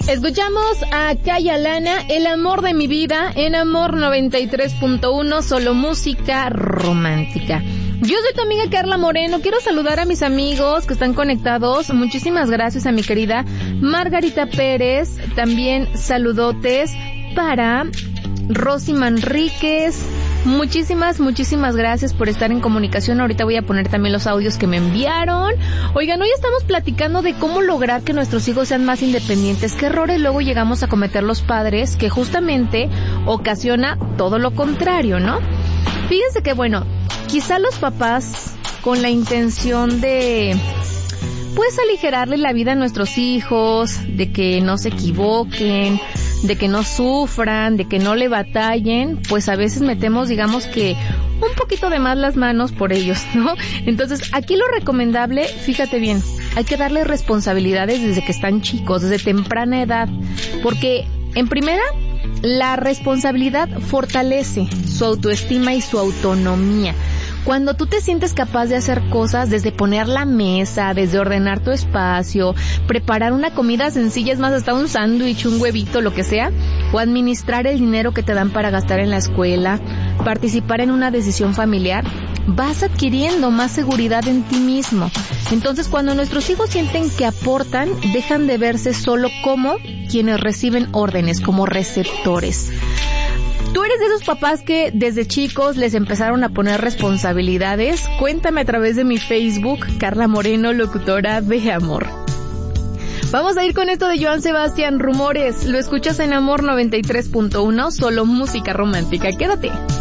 Escuchamos a Kaya Lana, El amor de mi vida, en Amor 93.1, solo música romántica. Yo soy tu amiga Carla Moreno. Quiero saludar a mis amigos que están conectados. Muchísimas gracias a mi querida Margarita Pérez. También saludotes para Rosy Manríquez. Muchísimas gracias por estar en comunicación. Ahorita voy a poner también los audios que me enviaron. Oigan, hoy estamos platicando de cómo lograr que nuestros hijos sean más independientes. ¿Qué errores luego llegamos a cometer los padres que justamente ocasiona todo lo contrario, no? Fíjense que, bueno, quizá los papás con la intención de, pues, aligerarle la vida a nuestros hijos, de que no se equivoquen, de que no sufran, de que no le batallen, pues a veces metemos, digamos que, un poquito de más las manos por ellos, ¿no? Entonces, aquí lo recomendable, fíjate bien, hay que darles responsabilidades desde que están chicos, desde temprana edad, porque, en primera, la responsabilidad fortalece su autoestima y su autonomía. Cuando tú te sientes capaz de hacer cosas, desde poner la mesa, desde ordenar tu espacio, preparar una comida sencilla, es más, hasta un sándwich, un huevito, lo que sea, o administrar el dinero que te dan para gastar en la escuela, participar en una decisión familiar, vas adquiriendo más seguridad en ti mismo. Entonces, cuando nuestros hijos sienten que aportan, dejan de verse solo como quienes reciben órdenes, como receptores. ¿Tú eres de esos papás que desde chicos les empezaron a poner responsabilidades? Cuéntame a través de mi Facebook, Carla Moreno, locutora de amor. Vamos a ir con esto de Joan Sebastián, Rumores. Lo escuchas en Amor 93.1, solo música romántica. Quédate.